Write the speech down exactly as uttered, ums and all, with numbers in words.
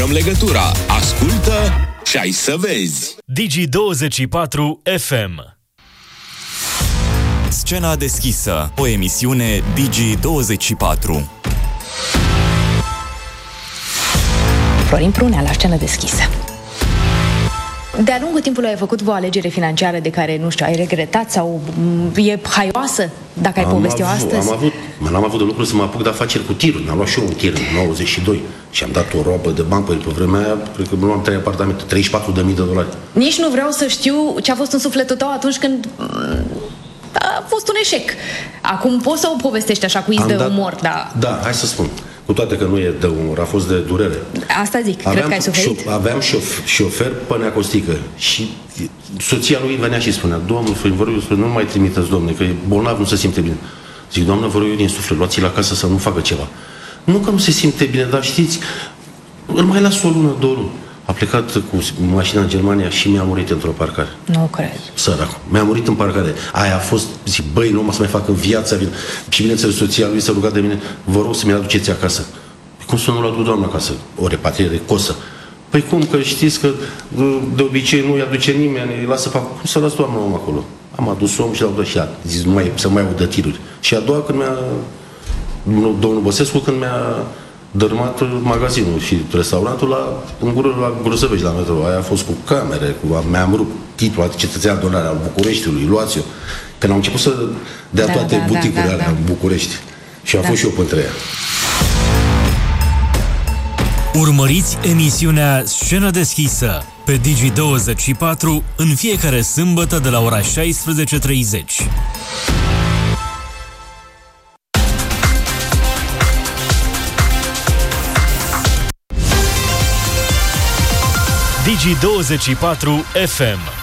Am legătura. Ascultă și ai să vezi. Digi douăzeci și patru F M. Scena deschisă. O emisiune Digi douăzeci și patru. Florin Prunea la Scenă deschisă. De-a lungul timpului ai făcut o alegere financiară de care, nu știu, ai regretat sau e haioasă, dacă ai povesti-o astăzi? Am avut, n-am avut de lucru să mă apuc de afaceri cu tiruri. Mi-am luat și eu un tir în nouăzeci și doi și am dat o robă de bani, pe vremea aia, cred că luam trei apartamente, treizeci și patru de mii de dolari. Nici nu vreau să știu ce a fost în sufletul tău atunci când a fost un eșec. Acum poți să o povestești așa cu iz de dat, umor, dar... Da, hai să spun. Cu toate că nu e de umor, a fost de durere. Asta zic, aveam, cred că ai suferit. Șo- aveam șof- șofer pe Neacostică și soția lui venea și spunea: domnul, vă rog, nu mai trimiteți, domnule, că e bolnav, nu se simte bine. Zic: doamnă, vă rog eu din suflet, luați-l acasă să nu facă ceva. Nu că nu se simte bine, dar știți, îl mai las o lună, două luni. A plecat cu mașina în Germania și mi-a murit într-o parcare. Nu cred. Sărac. Mi-a murit în parcare. Aia a fost, zic, băi, nu mă să mai fac în viața. Și bineînțeles, soția lui s-a rugat de mine: vă rog să mi-l aduceți acasă. Cum să nu-l aduc, doamna, acasă? O repatriere cosă. Păi cum, că știți că de obicei nu-i aduce nimeni, îi lasă fac. Cum să las doamna om acolo? Am adus om și l-au dat și ea. Zic, nu mai, să mai audă tiruri. Și a doua, când mi-a, domnul Băsescu, când mi-a dărâmat magazinul și restaurantul la, în gură la Grozăvești, la metrou. Aia a fost cu camere, cu, mi-am rupt titlul de cetățean de onoare al Bucureștiului, luați-o. Când au început să dea da, toate da, buticurile da, da, alea da. în București. Și am da. fost și eu printre ea. Urmăriți emisiunea Scenă deschisă pe Digi douăzeci și patru în fiecare sâmbătă de la ora șaisprezece treizeci. Digi douăzeci și patru F M.